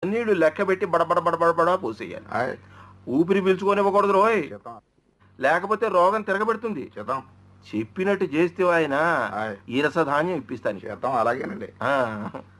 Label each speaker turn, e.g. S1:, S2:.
S1: నీళ్లు లెక్క పెట్టి బడబడ బడబడబడా పోసేయాలి.
S2: ఆయ్
S1: ఊపిరి పీల్చుకోనివ్వకూడదు రోయ్,
S2: చేద్దాం
S1: లేకపోతే రోగం తిరగబెడుతుంది.
S2: చేద్దాం
S1: చెప్పినట్టు చేస్తే ఆయన
S2: ఆయ్
S1: ఈ రసధాన్యం ఇప్పిస్తాను.
S2: చేద్దాం అలాగేనండి.
S1: ఆ